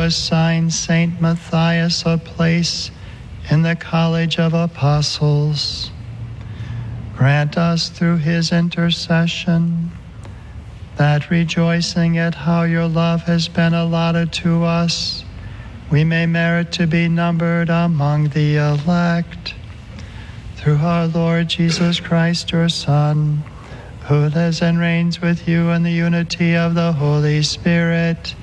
assign Saint Matthias a place in the College of Apostles. Grant us through his intercession that, rejoicing at how your love has been allotted to us, we may merit to be numbered among the elect. Through our Lord Jesus Christ, your Son, who lives and reigns with you in the unity of the Holy Spirit,